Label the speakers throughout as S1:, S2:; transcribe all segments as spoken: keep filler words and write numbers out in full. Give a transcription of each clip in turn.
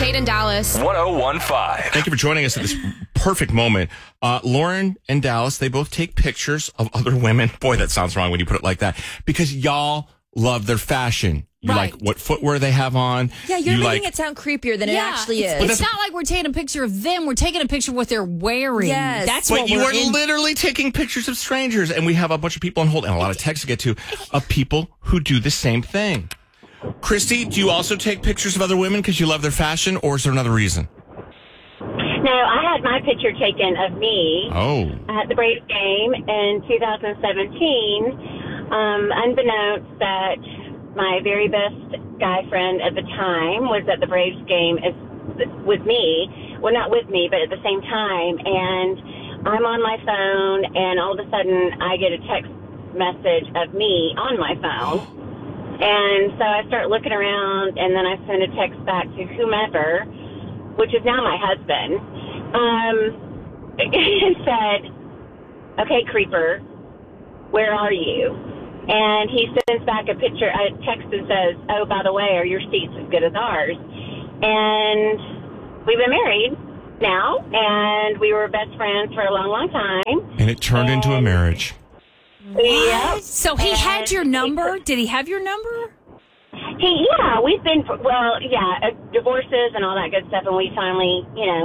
S1: Kate and Dallas.
S2: one oh one point five.
S3: Thank you for joining us at this perfect moment. Uh, Lauren and Dallas, they both take pictures of other women. Boy, that sounds wrong when you put it like that. Because y'all love their fashion. You
S4: Right.
S3: like what footwear they have on.
S4: Yeah, you're
S3: you
S4: making
S3: like,
S4: it sound creepier than
S5: Yeah,
S4: it actually
S5: it's,
S4: is.
S5: it's not like we're taking a picture of them. We're taking a picture of what they're wearing.
S4: Yes.
S5: That's
S3: But
S5: what
S3: you
S5: we're
S3: are
S5: in.
S3: literally taking pictures of strangers, and we have a bunch of people on hold and a lot of texts to get to of people who do the same thing. Christy, do you also take pictures of other women because you love their fashion, or is there another reason?
S6: No, I had my picture taken of me
S3: Oh.
S6: at the Braves game in two thousand seventeen, um, unbeknownst that my very best guy friend at the time was at the Braves game as, with me. Well, not with me, but at the same time. And I'm on my phone, and all of a sudden I get a text message of me on my phone. And so I start looking around, and then I send a text back to whomever, which is now my husband. Um, it said, "Okay, creeper, where are you?" And he sends back a picture, a text that says, "Oh, by the way, are your seats as good as ours?" And we've been married now, and we were best friends for a long, long time.
S3: And it turned into a
S6: And-
S3: marriage.
S6: Yep.
S5: So he had
S6: And
S5: your number? Did he have your number?
S6: He, yeah, we've been, well, yeah, uh, divorces and all that good stuff, and we finally, you know,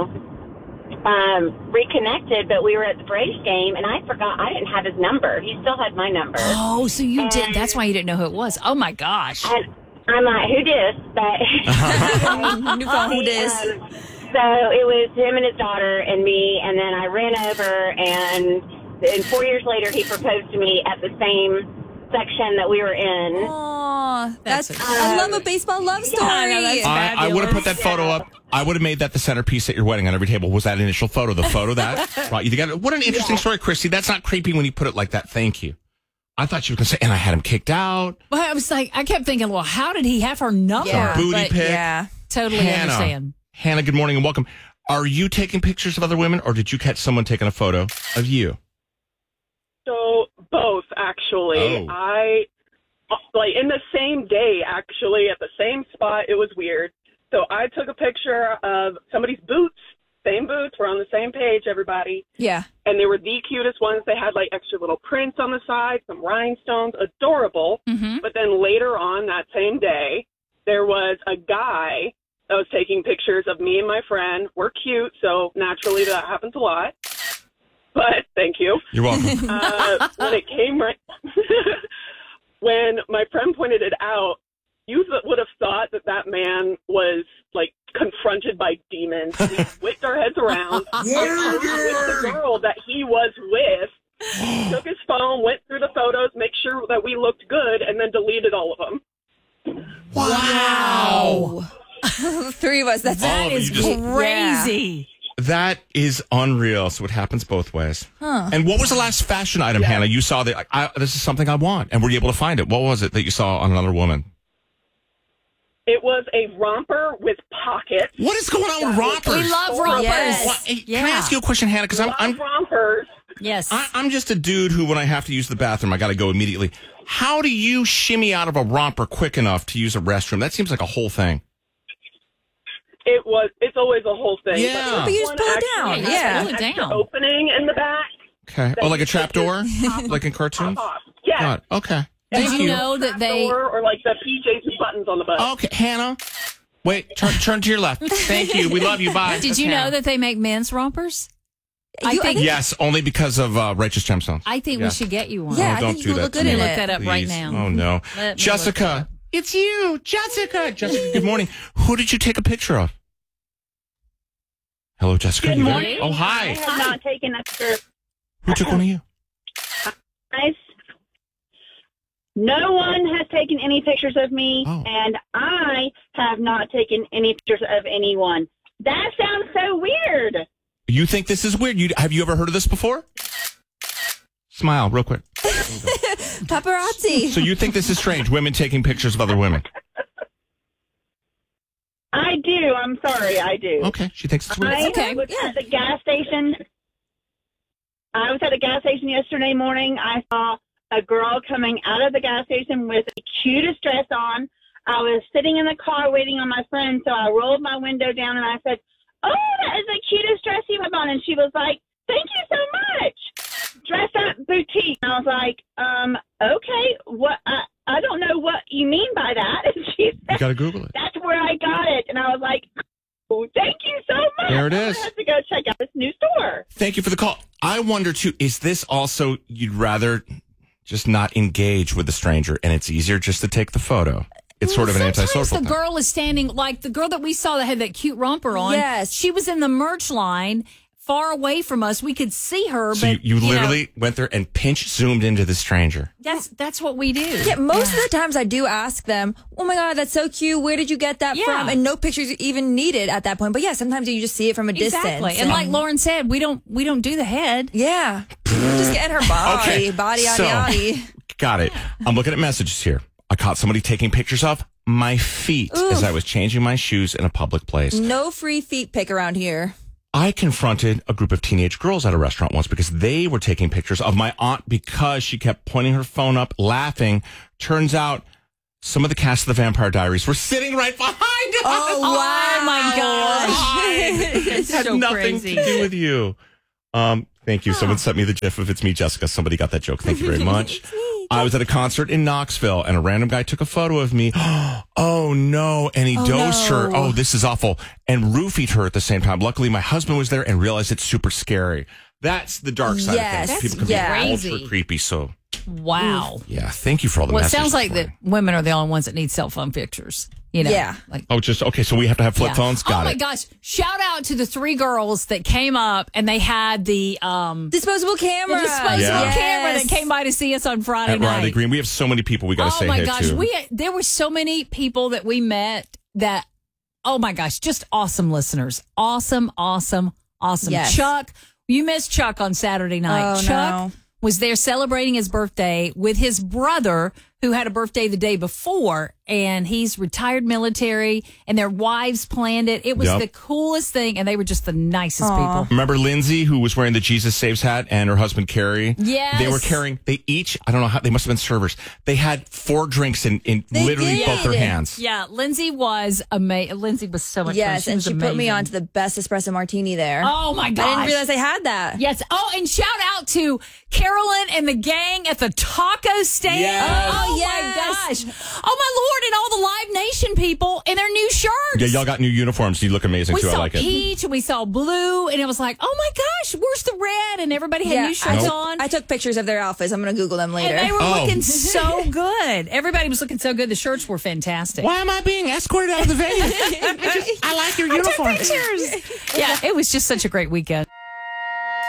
S6: um, reconnected, but we were at the Braves game, and I forgot, I didn't have his number. He still had my number.
S5: Oh, so you did.
S6: And-
S5: That's why you didn't know who it was. Oh, my gosh.
S6: And I'm like, who dis? But
S4: New phone, who dis?
S6: Um, so it was him and his daughter and me, and then I ran over, and, and four years later, he proposed to me at the same section that we were in.
S4: Aw,
S5: That's
S4: that's,
S5: a-
S4: I love a baseball love story.
S5: I know, that's
S3: I, I would have put that
S6: Fabulous.
S3: photo up. I would have made that the centerpiece at your wedding on every table. Was that initial photo? The photo that brought you together? What an interesting story, Christy. That's not creepy when you put it like that. Thank you. I thought you were going to say, and I had him kicked out.
S5: Well, I was like, I kept thinking, well, how did he have her number?
S4: Yeah.
S3: Booty
S5: But
S3: pic.
S4: Yeah.
S5: totally
S3: Hannah.
S5: understand.
S3: Hannah, good morning and welcome. Are you taking pictures of other women, or did you catch someone taking a photo of you?
S7: So both, actually.
S3: Oh.
S7: I like in the same day, actually, at the same spot. It was weird. So I took a picture of somebody's boots. Same boots. We're on the same page, everybody.
S4: Yeah.
S7: And they were the cutest ones. They had like extra little prints on the side, some rhinestones, adorable.
S5: Mm-hmm.
S7: But then later on that same day, there was a guy that was taking pictures of me and my friend. We're cute, so naturally that happens a lot. But thank you.
S3: You're welcome.
S7: Uh, when it came right, when my friend pointed it out, you th- would have thought that that man was like confronted by demons. We whipped our heads around. with the girl that he was with, took his phone, went through the photos, make sure that we looked good, and then deleted all of them.
S5: Wow.
S4: Three of us. That's
S3: All
S5: That
S3: of you
S5: is
S3: just-
S5: crazy.
S3: That is unreal. So it happens both ways. Huh. And what was the last fashion item,
S7: Yeah.
S3: Hannah? You saw that I, this is something I want, and were you able to find it? What was it that you saw on another woman?
S7: It was a romper with pockets.
S3: What is going on with rompers?
S5: We love rompers.
S4: Yes.
S3: What- hey,
S5: Yeah.
S3: Can I ask you a question, Hannah? Because I'm,
S7: Love
S3: I'm
S7: rompers.
S5: Yes.
S3: I, I'm just a dude who, when I have to use the bathroom, I got to go immediately. How do you shimmy out of a romper quick enough to use a restroom? That seems like a whole thing.
S7: It was. It's always a whole thing.
S3: Yeah.
S4: But you just
S7: one
S4: pull it
S7: actually
S4: down.
S7: has
S4: Yeah.
S7: an
S5: Pull it
S7: extra
S5: down.
S7: Opening in the back.
S3: Okay. Oh, like a trap door? Like in cartoons?
S7: Pop off. Yeah.
S3: God, okay.
S5: Did
S3: Thank
S5: you know that they?
S7: Or, or like the P Js with buttons on the butt.
S3: Okay, Hannah. Wait, turn, turn to your left. Thank you. We love you. Bye.
S5: Did
S3: That's
S5: you know
S3: Hannah.
S5: that they make men's rompers? I
S4: You- I
S5: think.
S4: think-
S3: Yes, only because of uh, Righteous Gemstones.
S5: I think
S3: Yeah.
S5: we should get you one.
S4: Yeah,
S3: Oh,
S4: I
S3: don't
S4: think
S3: do
S4: you
S3: that
S4: look
S3: to
S4: good
S3: me.
S4: in
S5: Look
S4: it.
S5: that up right
S3: Please.
S5: now.
S3: Oh, no.
S5: Let me look
S3: Jessica, it's you. Jessica. Jessica, good morning. Who did you take a picture of? Hello, Jessica.
S6: Good
S3: you there?
S6: morning.
S3: Oh,
S6: I
S3: hi.
S6: have not taken a picture.
S3: Who took one of you?
S6: Guys, no one has taken any pictures of me,
S3: Oh.
S6: and I have not taken any pictures of anyone. That sounds so weird.
S3: You think this is weird? You, have you ever heard of this before? Smile real quick.
S4: Paparazzi.
S3: So you think this is strange, women taking pictures of other women?
S6: I do. I'm sorry. I do.
S3: Okay, she thinks it's weird.
S6: I
S5: Okay,
S6: was
S4: yeah.
S6: at the gas station. I was at the gas station yesterday morning. I saw a girl coming out of the gas station with the cutest dress on.
S1: I was sitting in the car waiting on my friend, so I rolled my window down and I said, "Oh, that is the cutest dress you have on." And she was like, "Thank you so much. Dress Up Boutique." And I was like, um, okay, what? I, I don't know what you mean by that. And she said,
S3: You got to Google it.
S1: "That's where I got it." And I was like, "Oh, thank you so much."
S3: There it
S1: I'm
S3: is.
S1: gonna have to go check out this new store.
S3: Thank you for the call. I wonder, too, is this also you'd rather just not engage with the stranger and it's easier just to take the photo? It's sort of an
S5: Sometimes
S3: antisocial
S5: the
S3: thing.
S5: girl is standing, like the girl that we saw that had that cute romper on.
S4: Yes.
S5: She was in the merch line far away from us. We could see her,
S3: So
S5: but
S3: you, you
S5: know,
S3: literally went there and pinch zoomed into the stranger.
S5: that's that's what we do.
S4: Yeah, most of the times I do ask them, "Oh my God, that's so cute. Where did you get that
S5: Yeah.
S4: from?" And no pictures even needed at that point. But yeah, sometimes you just see it from a
S5: Exactly.
S4: distance.
S5: And like Lauren said, we don't we don't do the head.
S4: yeah, just getting her body,
S3: Okay,
S4: body,
S3: so-
S4: yaddy, yaddy.
S3: Got it. I'm looking at messages here. I caught somebody taking pictures of my feet as I was changing my shoes in a public place.
S4: No free feet pick around here.
S3: I confronted a group of teenage girls at a restaurant once because they were taking pictures of my aunt because she kept pointing her phone up, laughing. Turns out some of the cast of the Vampire Diaries were sitting right behind us.
S4: Oh, wow.
S5: Oh my gosh.
S3: It had
S5: so
S3: nothing
S5: crazy.
S3: to do with you. Um, thank you. Someone sent me the gif of It's Me, Jessica. Somebody got that joke. Thank you very much. I was at a concert in Knoxville and a random guy took a photo of me. Oh no. And he
S4: Oh,
S3: dosed
S4: no.
S3: her. Oh, this is awful. And roofied her at the same time. Luckily, my husband was there and realized it's super scary. That's the dark side
S4: Yes,
S3: of things. People can
S4: yeah.
S3: be
S5: Crazy.
S3: ultra creepy. So
S5: Wow.
S3: yeah, thank you for all the
S5: Well, it
S3: messages.
S5: sounds like
S3: for
S5: that
S3: me.
S5: women are the only ones that need cell phone pictures. You know?
S4: Yeah.
S5: Like
S3: Oh, just okay. So we have to have flip
S5: yeah.
S3: phones. Got
S5: oh
S3: it.
S5: my gosh! Shout out to the three girls that came up and they had the um
S4: Disposable
S5: the
S4: camera.
S5: disposable
S3: Yeah.
S5: camera
S4: Yes.
S5: that came by to see us on Friday
S3: At
S5: night.
S3: Riley Green, we have so many people we got to
S5: Oh
S3: say
S5: my
S3: hey
S5: gosh,
S3: to.
S5: we there were so many people that we met that oh my gosh, just awesome listeners. Awesome, awesome, awesome.
S4: Yes.
S5: Chuck, you missed Chuck on Saturday night.
S4: Oh,
S5: Chuck
S4: no.
S5: was there celebrating his birthday with his brother who had a birthday the day before, and he's retired military, and their wives planned it. It was
S3: Yep.
S5: the coolest thing, and they were just the nicest people.
S3: Remember Lindsay, who was wearing the Jesus Saves hat, and her husband Carrie?
S5: Yes.
S3: They were carrying, they each, I don't know how, they must have been servers. They had four drinks in, in
S4: They
S3: literally
S4: did.
S3: both their hands.
S5: Yeah, Lindsay was amazing. Lindsay was so much
S4: Yes,
S5: fun.
S4: and
S5: was
S4: she put me
S5: amazing.
S4: on to the best espresso martini there.
S5: Oh my
S4: I
S5: gosh.
S4: didn't realize I had that.
S5: Yes. Oh, and shout out to Carolyn and the gang at the taco stand.
S3: Yes.
S5: Oh,
S4: Oh,
S5: my
S4: yes.
S5: gosh. Oh my Lord, and all the Live Nation people in their new shirts.
S3: Yeah, y'all got new uniforms. You look amazing
S5: we
S3: too. I
S5: saw
S3: like it.
S5: peach and we saw blue, and it was like, oh my gosh, where's the red? And everybody had new
S4: I
S5: shirts
S4: took,
S5: on.
S4: I took pictures of their outfits. I'm going to Google them later.
S5: and they were
S3: Oh.
S5: looking so good. Everybody was looking so good. The shirts were fantastic.
S3: Why am I being escorted out of the venue? I, just, I like your uniform.
S5: Pictures. Yeah, it was just such a great weekend.